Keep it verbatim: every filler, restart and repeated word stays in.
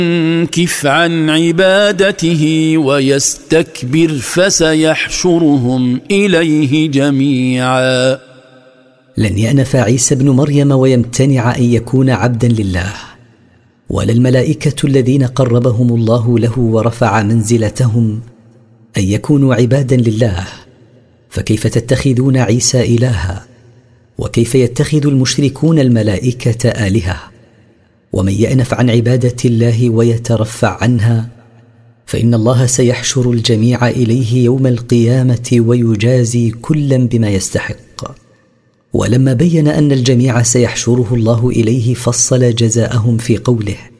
ينكف عن عبادته ويستكبر فسيحشرهم إليه جميعا. لن يأنف عيسى ابن مريم ويمتنع أن يكون عبدا لله، ولا الملائكة الذين قربهم الله له ورفع منزلتهم أن يكونوا عبادا لله. فكيف تتخذون عيسى إلها؟ وكيف يتخذ المشركون الملائكة آلهة؟ ومن يأنف عن عبادة الله ويترفع عنها فإن الله سيحشر الجميع إليه يوم القيامة ويجازي كلا بما يستحق. ولما بين أن الجميع سيحشره الله إليه فصل جزاءهم في قوله: